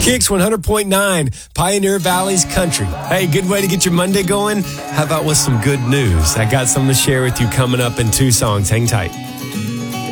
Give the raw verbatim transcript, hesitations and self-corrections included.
Kicks one hundred point nine, Pioneer Valley's Country. Hey, good way to get your Monday going. How about with some good news? I got something to share with you coming up in two songs. Hang tight.